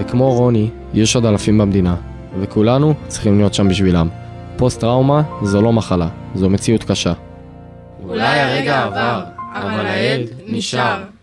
וכמו רוני, יש עוד אלפים במדינה, וכולנו צריכים להיות שם בשבילם. פוסט-טראומה זו לא מחלה, זו מציאות קשה. אולי הרגע עבר, אבל הילד נשאר.